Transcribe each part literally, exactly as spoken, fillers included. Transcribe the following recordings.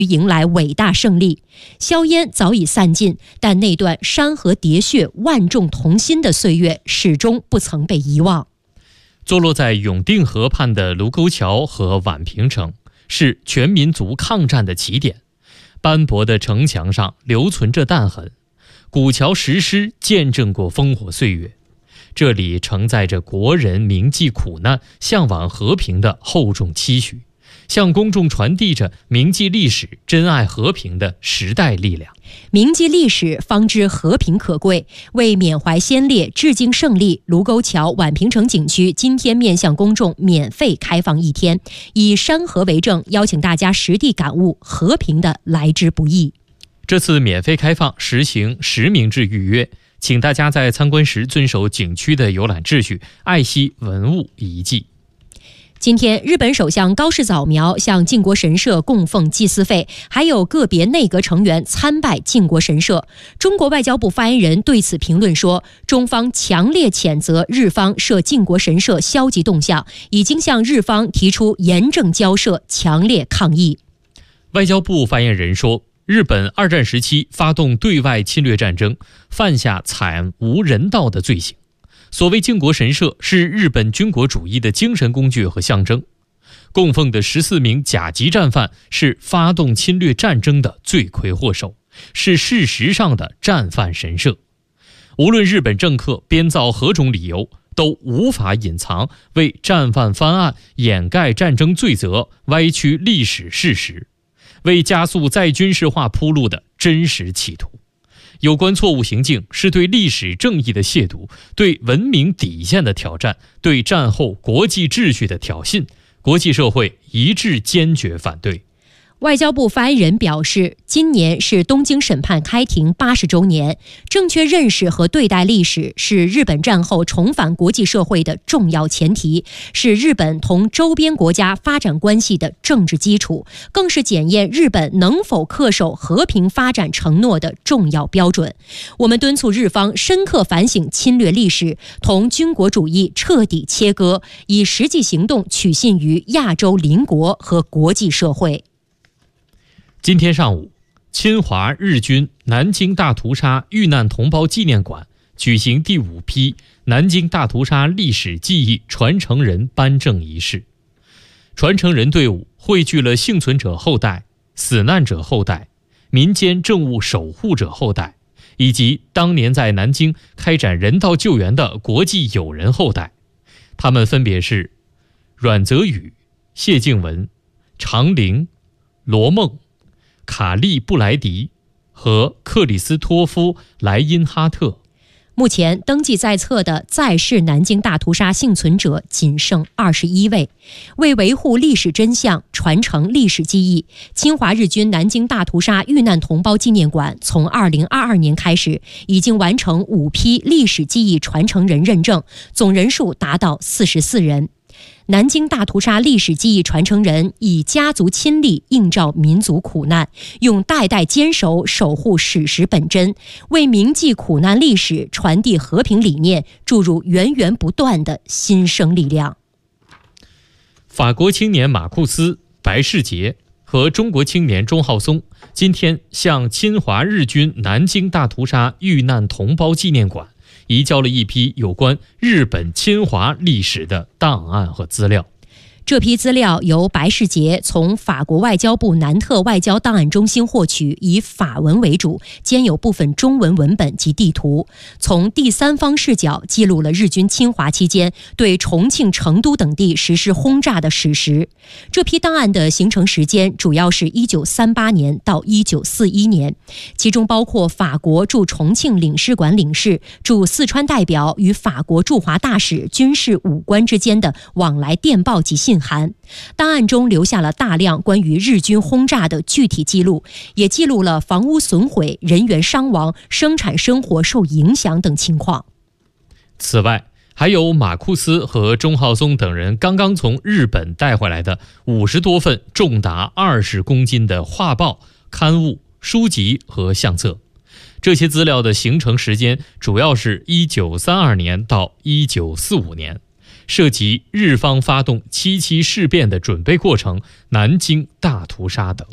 迎来伟大胜利。硝烟早已散尽，但那段山河喋血、万众同心的岁月始终不曾被遗忘。 坐落在永定河畔的卢沟桥和宛平城，是全民族抗战的起点。斑驳的城墙上留存着弹痕，古桥石狮见证过烽火岁月。这里承载着国人铭记苦难、向往和平的厚重期许，向公众传递着铭记历史、珍爱和平的时代力量。 铭记历史，方知和平可贵。为缅怀先烈、致敬胜利，卢沟桥宛平城景区今天面向公众免费开放一天，以山河为证，邀请大家实地感悟和平的来之不易。 这次免费开放实行实名制预约，请大家在参观时遵守景区的游览秩序，爱惜文物遗迹。 今天，日本首相高市早苗向靖国神社供奉祭祀费，还有个别内阁成员参拜靖国神社。中国外交部发言人对此评论说，中方强烈谴责日方涉靖国神社消极动向，已经向日方提出严正交涉，强烈抗议。 外交部发言人说，日本二战时期发动对外侵略战争，犯下惨无人道的罪行。所谓靖国神社是日本军国主义的精神工具和象征，供奉的十四名甲级战犯是发动侵略战争的罪魁祸首，是事实上的战犯神社。无论日本政客编造何种理由，都无法隐藏为战犯翻案、掩盖战争罪责、歪曲历史事实，为加速再军事化铺路的真实企图。有关错误行径是对历史正义的亵渎，对文明底线的挑战，对战后国际秩序的挑衅，国际社会一致坚决反对。 外交部发言人表示，今年是东京审判开庭八十周年，正确认识和对待历史是日本战后重返国际社会的重要前提，是日本同周边国家发展关系的政治基础，更是检验日本能否恪守和平发展承诺的重要标准。我们敦促日方深刻反省侵略历史，同军国主义彻底切割，以实际行动取信于亚洲邻国和国际社会。 今天上午，侵华日军南京大屠杀遇难同胞纪念馆举行第五批南京大屠杀历史记忆传承人颁证仪式。传承人队伍汇聚了幸存者后代、死难者后代、民间政务守护者后代，以及当年在南京开展人道救援的国际友人后代。他们分别是阮泽宇、谢静文、常玲、罗梦、卡利布莱迪和克里斯托夫·莱因哈特。 目前登记在册的在世南京大屠杀幸存者仅剩二十一位。为维护历史真相、传承历史记忆，侵华日军南京大屠杀遇难同胞纪念馆从二零二二年开始，已经完成五批历史记忆传承人认证，总人数达到四十四人。南京大屠杀历史记忆传承人以家族亲历映照民族苦难，用代代坚守守护史实本真，为铭记苦难历史、传递和平理念注入源源不断的新生力量。 法国青年马库斯、白世杰和中国青年钟浩松今天向侵华日军南京大屠杀遇难同胞纪念馆移交了一批有关日本侵华历史的档案和资料。 这批资料由白世杰从法国外交部南特外交档案中心获取，以法文为主，兼有部分中文文本及地图，从第三方视角记录了日军侵华期间对重庆、成都等地实施轰炸的史实。这批档案的形成时间主要是一九三八年到一九四一年，其中包括法国驻重庆领事馆领事、驻四川代表与法国驻华大使、军事武官之间的往来电报及信函。档案中留下了大量关于日军轰炸的具体记录，也记录了房屋损毁、人员伤亡、生产生活受影响等情况。 此外，还有马库斯和钟浩松等人刚刚从日本带回来的五十多份重达二十公斤的画报、刊物、书籍和相册。这些资料的形成时间主要是一九三二年到一九四五年，涉及日方发动七七事变的准备过程、南京大屠杀等。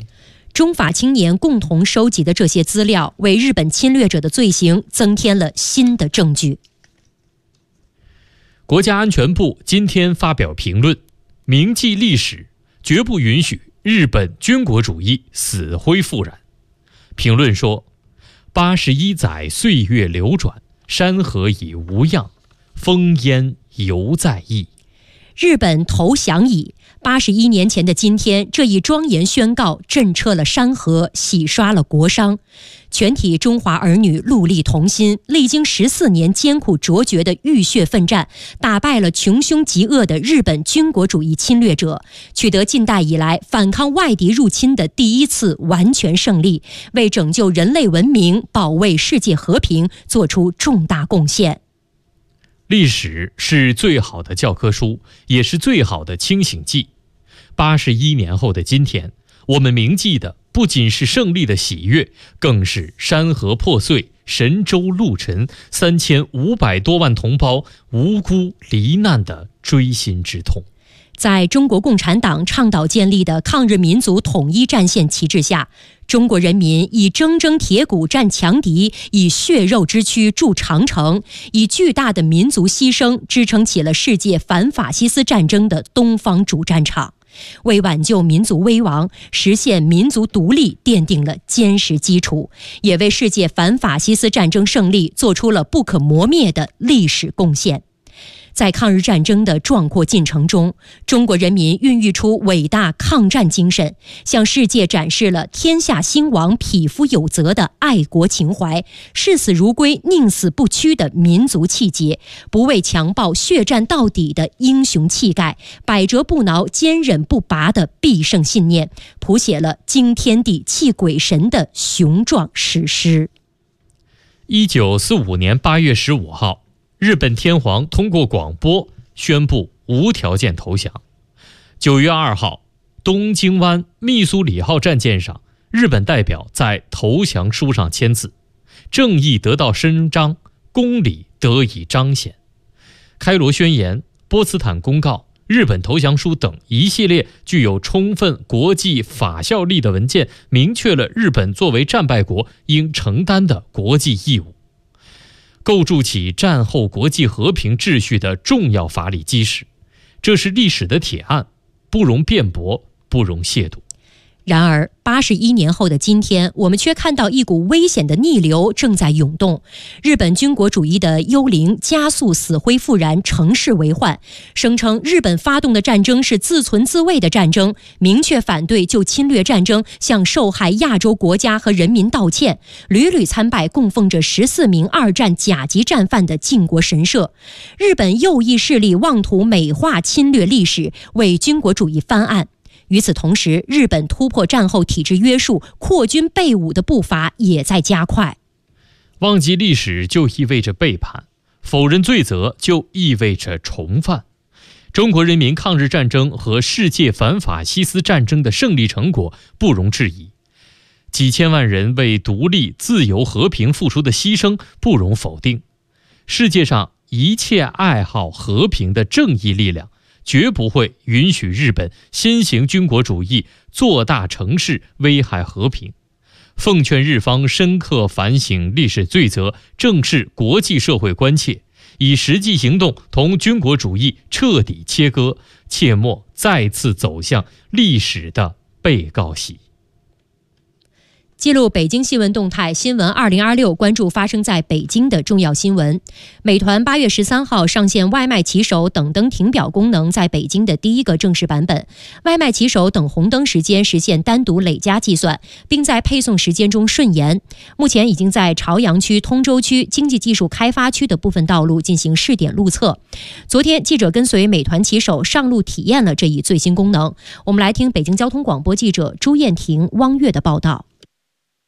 中法青年共同收集的这些资料，为日本侵略者的罪行增添了新的证据。 国家安全部今天发表评论，铭记历史，绝不允许日本军国主义死灰复燃。评论说，八十一载岁月流转，山河已无恙，烽烟犹在翼。 日本投降矣！八十一年前的今天，这一庄严宣告震彻了山河，洗刷了国殇。全体中华儿女戮力同心，历经十四年艰苦卓绝的浴血奋战，打败了穷凶极恶的日本军国主义侵略者，取得近代以来反抗外敌入侵的第一次完全胜利，为拯救人类文明、保卫世界和平做出重大贡献。 历史是最好的教科书，也是最好的清醒剂。八十一年后的今天，我们铭记的不仅是胜利的喜悦，更是山河破碎、神州陆沉、三千五百多万同胞无辜罹难的锥心之痛。 在中国共产党倡导建立的抗日民族统一战线旗帜下，中国人民以铮铮铁骨战强敌，以血肉之躯筑长城，以巨大的民族牺牲支撑起了世界反法西斯战争的东方主战场，为挽救民族危亡、实现民族独立奠定了坚实基础，也为世界反法西斯战争胜利做出了不可磨灭的历史贡献。在抗日战争的壮阔进程中，中国人民孕育出伟大抗战精神，向世界展示了天下兴亡、匹夫有责的爱国情怀，视死如归、宁死不屈的民族气节，不畏强暴、血战到底的英雄气概，百折不挠、坚忍不拔的必胜信念，谱写了惊天地、泣鬼神的雄壮史诗。 一九四五年八月十五号，日本天皇通过广播宣布无条件投降。九月二号，东京湾密苏里号战舰上，日本代表在投降书上签字，正义得到伸张，公理得以彰显。开罗宣言、波茨坦公告、日本投降书等一系列具有充分国际法效力的文件，明确了日本作为战败国应承担的国际义务，构筑起战后国际和平秩序的重要法理基石。这是历史的铁案，不容辩驳，不容亵渎。 然而，八十一年后的今天，我们却看到一股危险的逆流正在涌动。日本军国主义的幽灵加速死灰复燃，乘势为患，声称日本发动的战争是自存自卫的战争，明确反对就侵略战争向受害亚洲国家和人民道歉，屡屡参拜供奉着十四名二战甲级战犯的靖国神社。日本右翼势力妄图美化侵略历史，为军国主义翻案。与此同时，日本突破战后体制约束、扩军备武的步伐也在加快。 忘记历史就意味着背叛，否认罪责就意味着重犯。中国人民抗日战争和世界反法西斯战争的胜利成果不容置疑，几千万人为独立、自由、和平付出的牺牲不容否定。世界上一切爱好和平的正义力量绝不会允许日本新型军国主义做大成事，危害和平。奉劝日方深刻反省历史罪责，正视国际社会关切，以实际行动同军国主义彻底切割，切莫再次走向历史的被告席。 记录北京新闻动态，新闻二零二六，关注发生在北京的重要新闻。美团八月十三号上线外卖骑手等灯停表功能，在北京的第一个正式版本，外卖骑手等红灯时间实现单独累加计算，并在配送时间中顺延。目前已经在朝阳区、通州区、经济技术开发区的部分道路进行试点路测。昨天，记者跟随美团骑手上路体验了这一最新功能。我们来听北京交通广播记者朱艳婷、汪月的报道。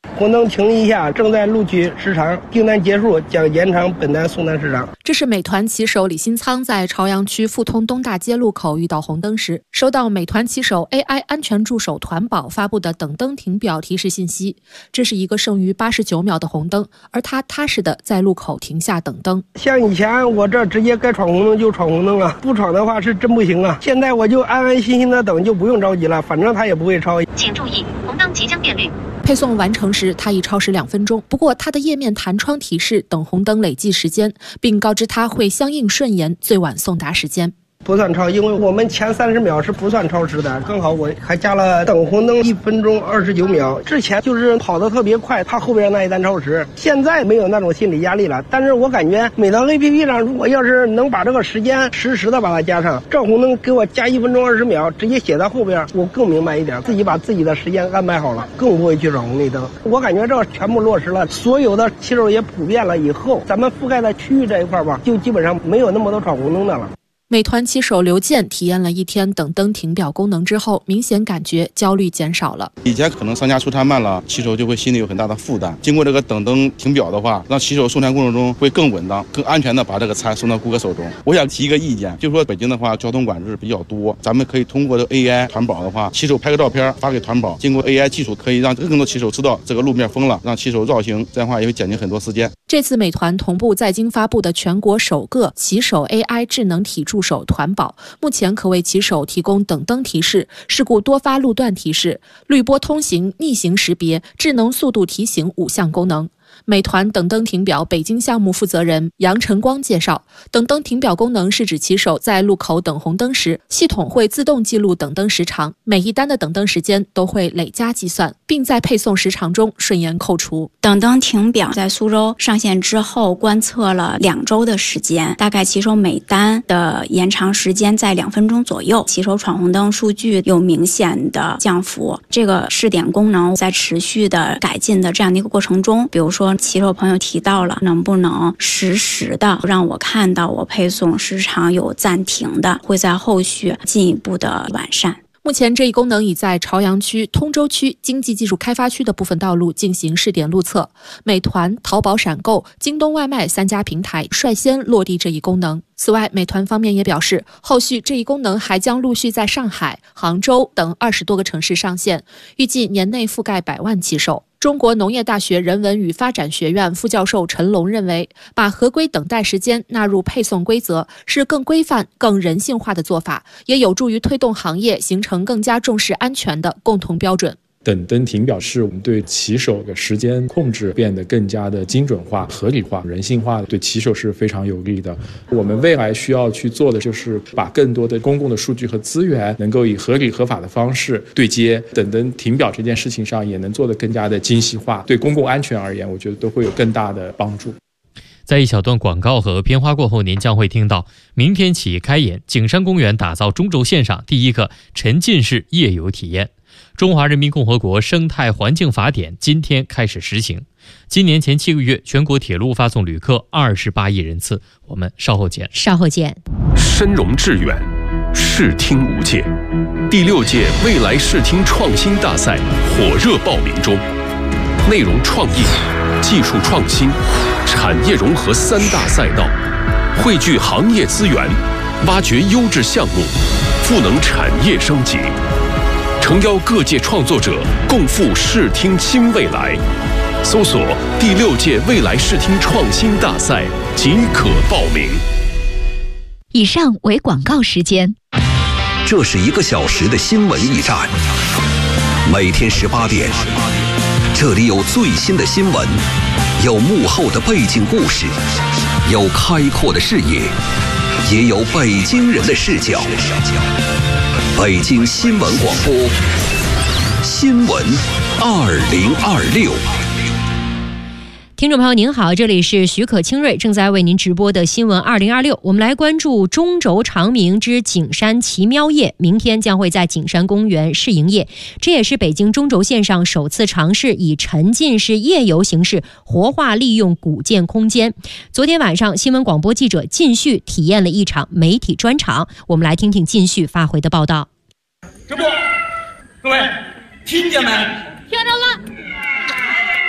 红灯停一下，正在录取时长，订单结束将延长本单送单时长。 这是美团骑手李新仓在朝阳区富通东大街路口遇到红灯时，收到美团骑手 A I 安全助手团保发布的等灯停表提示信息。这是一个剩余八十九秒的红灯，而他踏实的在路口停下等灯。 像以前我这直接该闯红灯就闯红灯啊，不闯的话是真不行啊。现在我就安安心心的等，就不用着急了，反正他也不会超。 请注意，红灯即将变绿。 配送完成时，他已超时两分钟。不过，他的页面弹窗提示等红灯累计时间，并告知他会相应顺延最晚送达时间。 不算超，因为我们前三十秒是不算超时的，刚好我还加了等红灯一分钟二十九秒。之前就是跑得特别快，他后边那一单超时，现在没有那种心理压力了。但是我感觉美团 A P P 上，如果要是能把这个时间实时的把它加上，这红灯给我加一分钟二十秒，直接写在后边，我更明白一点，自己把自己的时间安排好了，更不会去闯红绿灯。我感觉这全部落实了，所有的骑手也普遍了以后，咱们覆盖的区域这一块吧，就基本上没有那么多闯红灯的了。 美团骑手刘健体验了一天等灯停表功能之后，明显感觉焦虑减少了。 以前可能商家出餐慢了，骑手就会心里有很大的负担。经过这个等灯停表的话，让骑手送餐过程中会更稳当、更安全的把这个餐送到顾客手中。我想提一个意见，就是说北京的话交通管制比较多，咱们可以通过这 A I 团保的话，骑手拍个照片发给团保，经过 A I 技术可以让更多骑手知道这个路面封了，让骑手绕行，这样的话也会减轻很多时间。 这次美团同步在京发布的全国首个骑手 A I 智能体助手团保，目前可为骑手提供等灯提示、事故多发路段提示、绿波通行、逆行识别、智能速度提醒五项功能。美团等灯停表北京项目负责人杨晨光介绍，等灯停表功能是指骑手在路口等红灯时，系统会自动记录等灯时长，每一单的等灯时间都会累加计算，并在配送时长中顺延扣除。 等灯停表在苏州上线之后，观测了两周的时间，大概骑手每单的延长时间在两分钟左右，骑手闯红灯数据有明显的降幅。这个试点功能在持续的改进的这样的一个过程中，比如说骑手朋友提到了，能不能实时的让我看到我配送时长有暂停的，会在后续进一步的完善。 目前这一功能已在朝阳区、通州区经济技术开发区的部分道路进行试点路测，美团、淘宝闪购、京东外卖三家平台率先落地这一功能。此外，美团方面也表示，后续这一功能还将陆续在上海、杭州等二十多个城市上线，预计年内覆盖百万骑手。中国农业大学人文与发展学院副教授陈龙认为，把合规等待时间纳入配送规则是更规范、更人性化的做法，也有助于推动行业形成更加重视安全的共同标准。 等灯停表是我们对骑手的时间控制变得更加的精准化、合理化、人性化，对骑手是非常有利的。我们未来需要去做的就是把更多的公共的数据和资源能够以合理合法的方式对接，等灯停表这件事情上也能做得更加的精细化，对公共安全而言，我觉得都会有更大的帮助。 在一小段广告和片花过后，您将会听到明天起开演景山公园打造中轴线上第一个沉浸式夜游体验。中华人民共和国生态环境法典今天开始实行。今年前七个月，全国铁路发送旅客二十八亿人次。我们稍后见。 稍后见。 深融致远，视听无界。第六届未来视听创新大赛火热报名中，内容创意、技术创新、产业融合三大赛道，汇聚行业资源，挖掘优质项目，赋能产业升级。诚邀各界创作者共赴视听新未来，搜索第六届未来视听创新大赛即可报名。 以上为广告时间。 这是一个小时的新闻驿站，每天十八点，这里有最新的新闻，有幕后的背景故事，有开阔的视野，也有北京人的视角。北京新闻广播，新闻二零二六。 听众朋友您好，这里是许可清锐正在为您直播的新闻二零二六。我们来关注中轴长鸣之景山奇喵夜，明天将会在景山公园试营业，这也是北京中轴线上首次尝试以沉浸式夜游形式活化利用古建空间。昨天晚上，新闻广播记者靳旭体验了一场媒体专场，我们来听听靳旭发回的报道。 这不，各位听见没？ 听着了。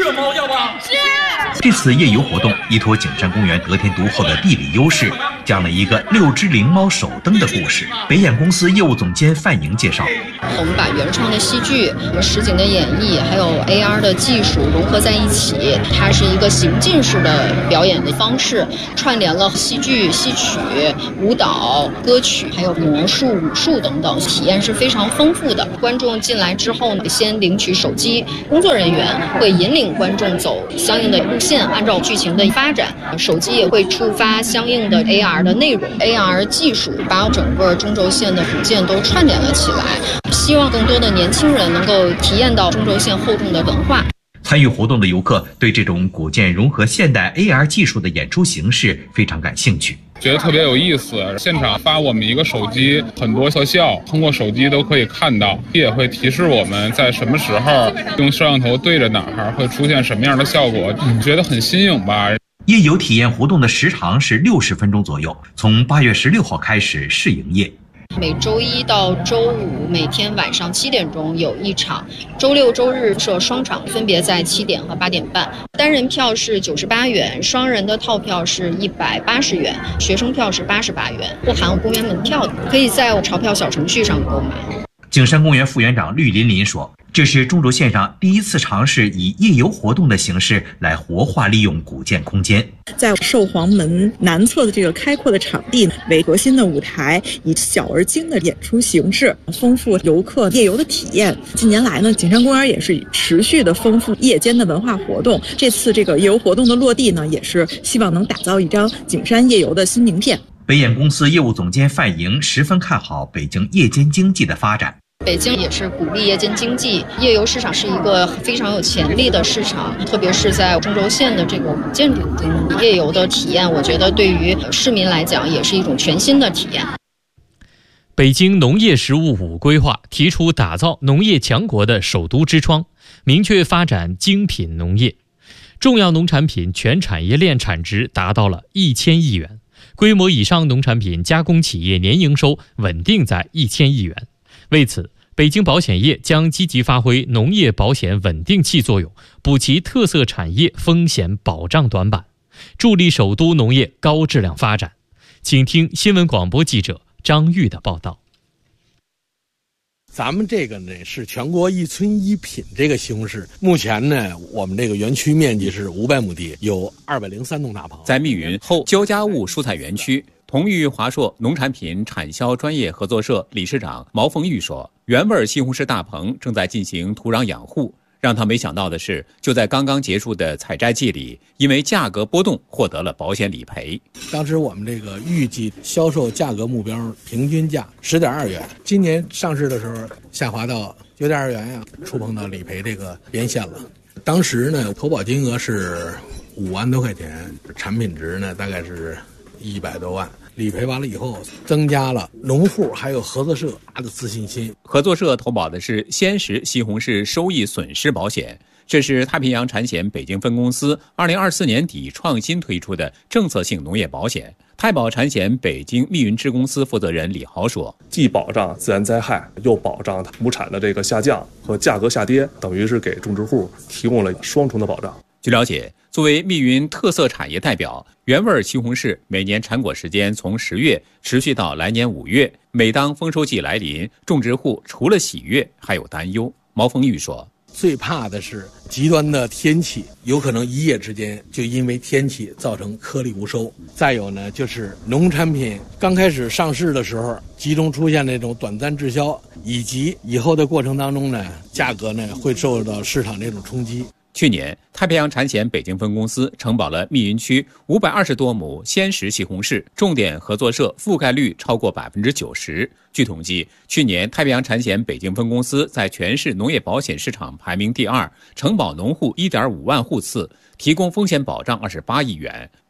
这猫要吧？ 是。这次夜游活动依托景山公园得天独厚的地理优势，讲了一个六只灵猫手灯的故事。北演公司业务总监范莹介绍， 我们把原创的戏剧、实景的演绎，还有 A R 的技术融合在一起，它是一个行进式的表演的方式，串联了戏剧、戏曲、舞蹈、歌曲，还有魔术、武术等等，体验是非常丰富的。观众进来之后呢，先领取手机，工作人员会引领观众走相应的路线，按照剧情的发展，手机也会触发相应的 A R 的内容 ，A R 技术把整个中轴线的古建都串联了起来，希望更多的年轻人能够体验到中轴线厚重的文化。 参与活动的游客对这种古建融合现代 A R 技术的演出形式非常感兴趣， 觉得特别有意思。现场发我们一个手机，很多特效通过手机都可以看到，也会提示我们在什么时候用摄像头对着哪儿会出现什么样的效果，觉得很新颖吧。 夜游体验活动的时长是六十分钟左右，从八月十六号开始试营业。 每周一到周五每天晚上七点钟有一场，周六周日设双场，分别在七点和八点半。单人票是九十八元，双人的套票是一百八十元，学生票是八十八元，不含公园门票的，可以在钞票小程序上购买。 景山公园副园长绿林林说，这是中轴线上第一次尝试以夜游活动的形式来活化利用古建空间。 在寿皇门南侧的这个开阔的场地为核心的舞台，以小而精的演出形式，丰富游客夜游的体验。近年来呢，景山公园也是持续的丰富夜间的文化活动。这次这个夜游活动的落地呢，也是希望能打造一张景山夜游的新名片。 北演公司业务总监范莹十分看好北京夜间经济的发展。 北京也是鼓励夜间经济，夜游市场是一个非常有潜力的市场，特别是在中轴线的这个古建领域，夜游的体验，我觉得对于市民来讲也是一种全新的体验。 北京农业“十五五”规划提出打造农业强国的首都之窗，明确发展精品农业，重要农产品全产业链产值达到了一千亿元，规模以上农产品加工企业年营收稳定在一千亿元。为此，北京保险业将积极发挥农业保险稳定器作用，补齐特色产业风险保障短板，助力首都农业高质量发展。请听新闻广播记者张玉的报道。 咱们这个呢是全国一村一品这个西红柿，目前呢我们这个园区面积是五百亩地，有二百零三栋大棚。 在密云后焦家务蔬菜园区，同裕华硕农产品产销专业合作社理事长毛凤玉说，原味西红柿大棚正在进行土壤养护。让他没想到的是，就在刚刚结束的采摘季里，因为价格波动获得了保险理赔。 当时我们这个预计销售价格目标平均价十点二元，今年上市的时候下滑到九点二元呀，触碰到理赔这个边线了。当时呢，投保金额是五万多块钱，产品值呢大概是一百多万。理赔完了以后，增加了农户还有合作社的自信心。 合作社投保的是鲜食西红柿收益损失保险，这是太平洋产险北京分公司二零二四年底创新推出的政策性农业保险。太保产险北京密云支公司负责人李豪说， 既保障自然灾害，又保障亩产的这个下降和价格下跌，等于是给种植户提供了双重的保障。 据了解，作为密云特色产业代表，原味西红柿每年产果时间从十月持续到来年五月。每当丰收季来临，种植户除了喜悦，还有担忧。毛凤玉说， 最怕的是极端的天气，有可能一夜之间就因为天气造成颗粒无收。再有呢，就是农产品刚开始上市的时候，集中出现那种短暂滞销，以及以后的过程当中呢，价格呢会受到市场这种冲击。 去年，太平洋产险北京分公司承保了密云区五百二十多亩鲜食西红柿，重点合作社覆盖率超过百分之九十。据统计，去年太平洋产险北京分公司在全市农业保险市场排名第二，承保农户一点五万户次，提供风险保障二十八亿元。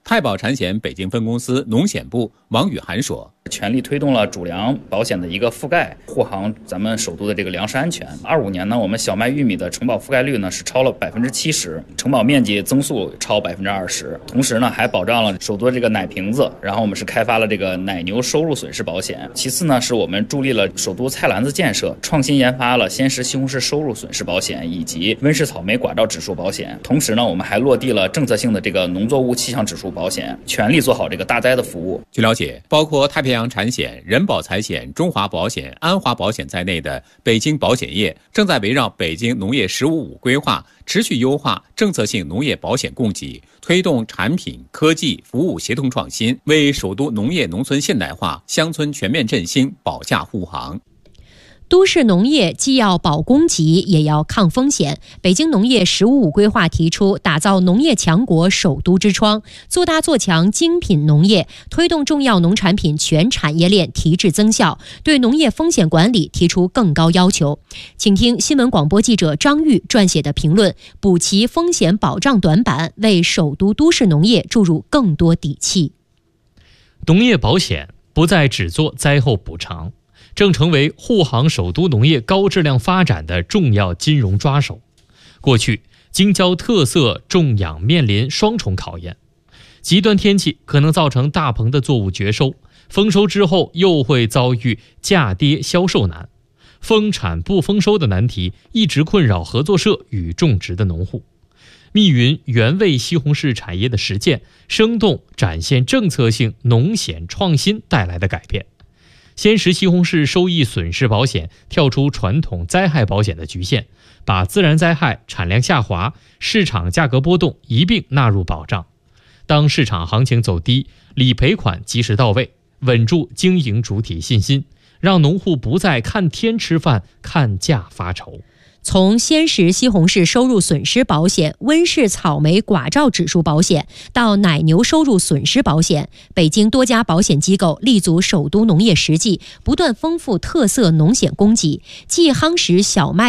太保产险北京分公司农险部王宇涵说， 全力推动了主粮保险的一个覆盖，护航咱们首都的这个粮食安全。二五年呢，我们小麦、玉米的承保覆盖率呢是超了百分之七十，承保面积增速超百分之二十。同时呢，还保障了首都的这个奶瓶子。然后我们是开发了这个奶牛收入损失保险。其次呢，是我们助力了首都菜篮子建设，创新研发了鲜食、西红柿收入损失保险以及温室草莓寡照指数保险。同时呢，我们还落地了政策性的这个农作物气象指数保险，全力做好这个大灾的服务。 据了解，包括太平洋产险、人保财险、中华保险、安华保险在内的北京保险业正在围绕北京农业“十五五”规划，持续优化政策性农业保险供给，推动产品、科技、服务协同创新，为首都农业农村现代化、乡村全面振兴保驾护航。 都市农业既要保供给，也要抗风险。北京农业“十五五”规划提出，打造农业强国首都之窗，做大做强精品农业，推动重要农产品全产业链提质增效，对农业风险管理提出更高要求。请听新闻广播记者张玉撰写的评论，补齐风险保障短板，为首都都市农业注入更多底气。 农业保险不再只做灾后补偿，正成为护航首都农业高质量发展的重要金融抓手。过去，京郊特色种养面临双重考验，极端天气可能造成大棚的作物绝收，丰收之后又会遭遇价跌销售难，丰产不丰收的难题一直困扰合作社与种植的农户。密云原味西红柿产业的实践，生动展现政策性农险创新带来的改变。鲜食西红柿收益损失保险跳出传统灾害保险的局限，把自然灾害、产量下滑、市场价格波动一并纳入保障。当市场行情走低，理赔款及时到位，稳住经营主体信心，让农户不再看天吃饭、看价发愁。 从鲜食西红柿收入损失保险、温室草莓寡照指数保险到奶牛收入损失保险，北京多家保险机构立足首都农业实际，不断丰富特色农险供给，既夯实小麦